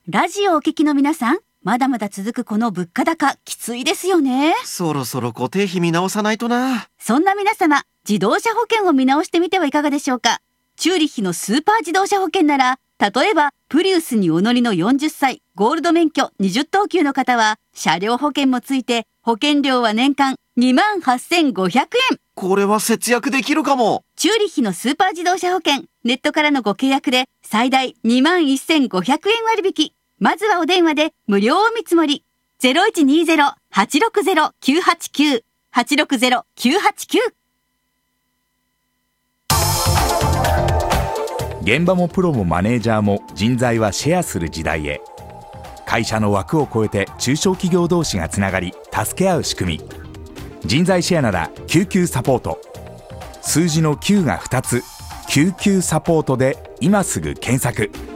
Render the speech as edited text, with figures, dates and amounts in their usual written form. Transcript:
ラジオをお聞きの皆さん、まだまだ続くこの物価高、きついですよね。 そろそろ固定費見直さないとな。 そんな皆様、自動車保険を見直してみてはいかがでしょうか。チューリッヒのスーパー自動車保険なら、例えばプリウスにお乗りの40歳ゴールド免許20等級の方は車両保険もついて保険料は年間28,500円。 これは節約できるかも。 チューリッヒのスーパー自動車保険、ネットからのご契約で最大21,500円割引。まずはお電話で無料お見積もり。0120-860-989 860-989。 現場もプロもマネージャーも人材はシェアする時代へ。会社の枠を超えて中小企業同士がつながり助け合う仕組み。人材シェアなら救急サポート。数字の9が2つ、救急サポートで今すぐ検索。